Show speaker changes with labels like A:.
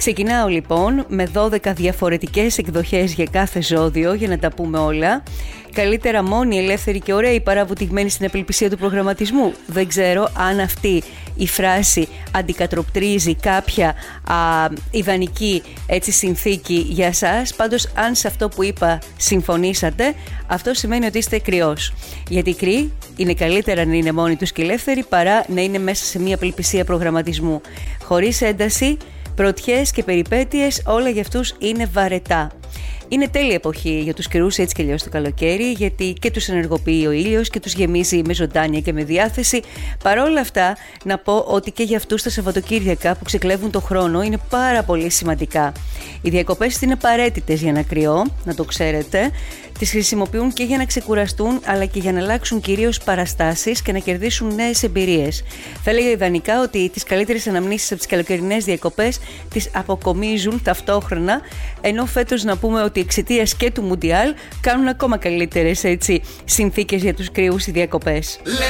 A: Ξεκινάω λοιπόν με 12 διαφορετικές εκδοχές για κάθε ζώδιο, για να τα πούμε όλα. Καλύτερα μόνοι, ελεύθεροι και ωραίοι παρά βουτυγμένοι στην απελπισία του προγραμματισμού. Δεν ξέρω αν αυτή η φράση αντικατοπτρίζει κάποια ιδανική συνθήκη για σας. Πάντως, αν σε αυτό που είπα συμφωνήσατε, αυτό σημαίνει ότι είστε κρυός. Γιατί οι κρύοι είναι καλύτερα να είναι μόνοι τους και ελεύθεροι παρά να είναι μέσα σε μια απελπισία προγραμματισμού. Χωρίς ένταση, πρωτιές και περιπέτειες, όλα για αυτούς είναι βαρετά. Είναι τέλεια εποχή για τους κρυούς έτσι και αλλιώς το καλοκαίρι, γιατί και τους ενεργοποιεί ο ήλιος και τους γεμίζει με ζωντάνια και με διάθεση. Παρ' όλα αυτά, να πω ότι και για αυτούς τα Σαββατοκύριακα που ξεκλέβουν το χρόνο είναι πάρα πολύ σημαντικά. Οι διακοπές είναι απαραίτητες για ένα κρυό, να το ξέρετε. Τις χρησιμοποιούν και για να ξεκουραστούν, αλλά και για να αλλάξουν κυρίως παραστάσεις και να κερδίσουν νέες εμπειρίες. Θα έλεγα ιδανικά ότι τις καλύτερες αναμνήσεις από τις καλοκαιρινές διακοπές τις αποκομίζουν ταυτόχρονα, ενώ φέτος να πούμε ότι εξαιτίας και του Μουντιάλ κάνουν ακόμα καλύτερες συνθήκες για τους κρυούς οι διακοπές.